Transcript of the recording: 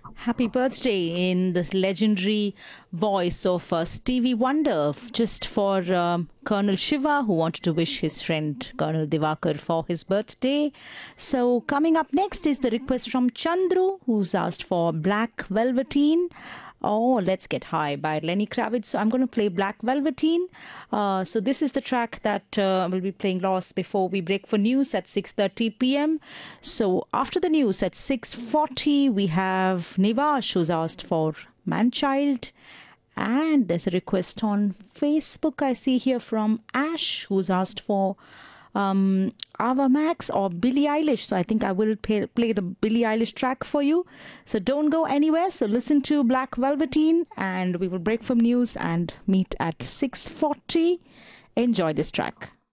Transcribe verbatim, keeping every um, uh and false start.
Happy birthday in the legendary voice of uh, Stevie Wonder, f- just for um, Colonel Shiva, who wanted to wish his friend Colonel Divakar for his birthday. So, coming up next is the request from Chandru, who's asked for Black Velveteen. Oh, Let's Get High by Lenny Kravitz. So I'm going to play Black Velveteen. Uh, so this is the track that uh, will be playing lost before we break for news at six thirty p.m. So after the news at six forty, we have Nivash who's asked for Manchild. And there's a request on Facebook I see here from Ash who's asked for um, Ava Max or Billie Eilish. So I think I will pay, play the Billie Eilish track for you. So don't go anywhere. So listen to Black Velveteen and we will break from news and meet at six forty. Enjoy this track.